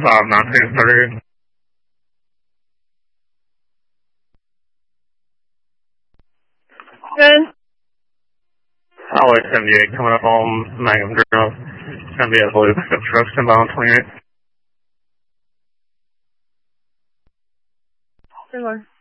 1930. Good. Highway 78 coming up on Mangum Drive. It's going to be a blue pickup truck, inbound 28. Good one.